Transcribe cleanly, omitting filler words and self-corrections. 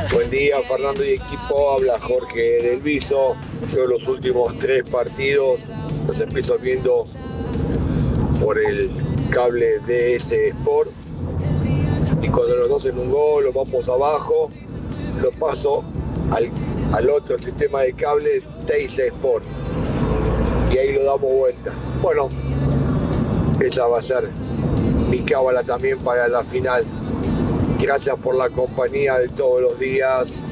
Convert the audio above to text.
Buen día, Fernando y equipo. Habla Jorge del Viso. Yo los últimos 3 partidos los empiezo viendo por el cable DS Sport. Y cuando los dos en un gol lo vamos abajo, lo paso al otro sistema de cable Teis Sport. Y ahí lo damos vuelta. Bueno, esa va a ser mi cábala también para la final. Gracias por la compañía de todos los días.